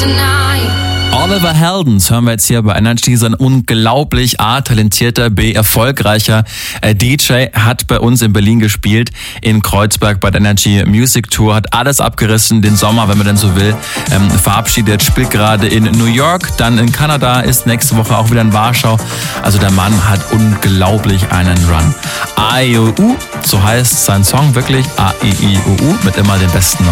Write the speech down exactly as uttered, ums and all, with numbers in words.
Oliver Heldens hören wir jetzt hier bei Energy, so ein unglaublich A, talentierter, B, erfolgreicher äh, D J, hat bei uns in Berlin gespielt, in Kreuzberg bei der Energy Music Tour, hat alles abgerissen, den Sommer, wenn man denn so will, ähm, verabschiedet, spielt gerade in New York, dann in Kanada, ist nächste Woche auch wieder in Warschau. Also der Mann hat unglaublich einen Run. A I O U, so heißt sein Song wirklich, A I O U, mit immer den besten